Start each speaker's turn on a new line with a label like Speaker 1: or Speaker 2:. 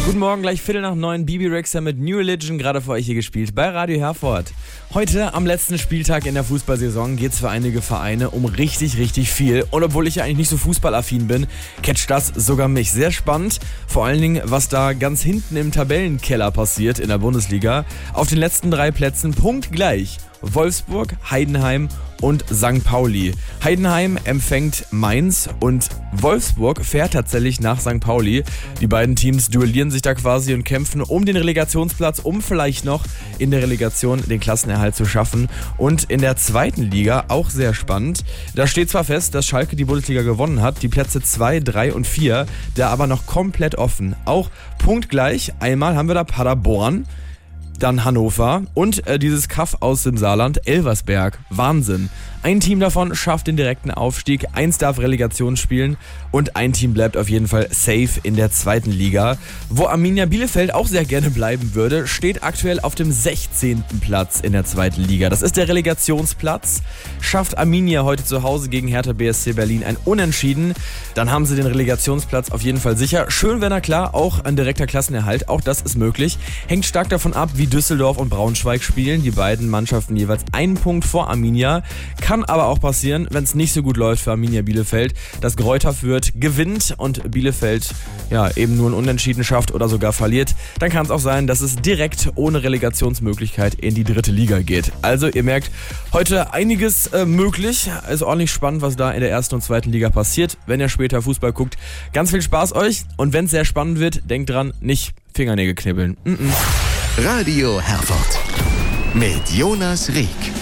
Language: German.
Speaker 1: Guten Morgen, gleich 8:45, Bibi Rexha mit New Religion, gerade für euch hier gespielt bei Radio Herford. Heute am letzten Spieltag in der Fußballsaison geht es für einige Vereine um richtig, richtig viel. Und obwohl ich ja eigentlich nicht so fußballaffin bin, catcht das sogar mich. Sehr spannend, vor allen Dingen, was da ganz hinten im Tabellenkeller passiert in der Bundesliga. Auf den letzten 3 Plätzen punktgleich Wolfsburg, Heidenheim und St. Pauli. Heidenheim empfängt Mainz und Wolfsburg fährt tatsächlich nach St. Pauli. Die beiden Teams duellieren sich da quasi und kämpfen um den Relegationsplatz, um vielleicht noch in der Relegation den Klassenerhalt zu schaffen. Und in der zweiten Liga, auch sehr spannend, da steht zwar fest, dass Schalke die Bundesliga gewonnen hat, die Plätze 2, 3 und 4, da aber noch komplett offen. Auch punktgleich, einmal haben wir da Paderborn, dann Hannover und dieses Kaff aus dem Saarland, Elversberg. Wahnsinn. Ein Team davon schafft den direkten Aufstieg, 1 darf Relegation spielen und ein Team bleibt auf jeden Fall safe in der zweiten Liga. Wo Arminia Bielefeld auch sehr gerne bleiben würde, steht aktuell auf dem 16. Platz in der zweiten Liga. Das ist der Relegationsplatz. Schafft Arminia heute zu Hause gegen Hertha BSC Berlin ein Unentschieden, dann haben sie den Relegationsplatz auf jeden Fall sicher. Schön wäre, na klar, auch ein direkter Klassenerhalt, auch das ist möglich. Hängt stark davon ab, wie Düsseldorf und Braunschweig spielen. Die beiden Mannschaften jeweils einen Punkt vor Arminia. Kann aber auch passieren, wenn es nicht so gut läuft für Arminia Bielefeld, dass Greuther Fürth gewinnt und Bielefeld eben nur ein Unentschieden schafft oder sogar verliert. Dann kann es auch sein, dass es direkt ohne Relegationsmöglichkeit in die dritte Liga geht. Also ihr merkt, heute einiges möglich. Also ordentlich spannend, was da in der ersten und zweiten Liga passiert. Wenn ihr später Fußball guckt, ganz viel Spaß euch. Und wenn es sehr spannend wird, denkt dran, nicht Fingernägel knibbeln.
Speaker 2: Radio Herford mit Jonas Rieck.